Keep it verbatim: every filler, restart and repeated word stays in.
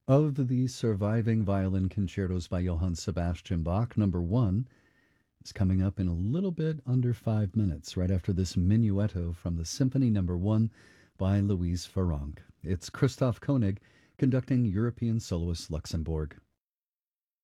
Of the surviving violin concertos by Johann Sebastian Bach, number one is coming up in a little bit under five minutes, right after this minuetto from the Symphony number one by Louise Farrenc. It's Christoph Koenig conducting European Soloist Luxembourg.